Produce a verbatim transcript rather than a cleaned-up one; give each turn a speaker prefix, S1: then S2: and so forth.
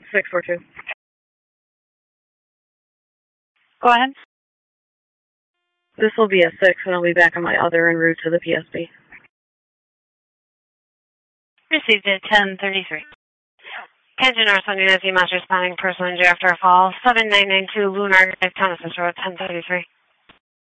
S1: six four two.
S2: Go ahead.
S1: This will be a six, and I'll be back on my other en route to the P S B.
S2: Received at ten thirty-three. Kansas North Sunday Nancy Master responding personal injury after a fall. seven nine nine two Lunar Drive, Thomas Road, ten thirty-three.